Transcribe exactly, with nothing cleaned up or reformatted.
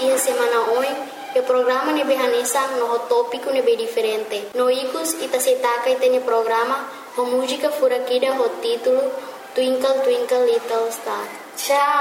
e semana hoje, o programa nebe hanesa no tópico nebe diferente. No icus ita setaka ita ne programa, a música furakida o título Twinkle Twinkle Little Star. Tchau!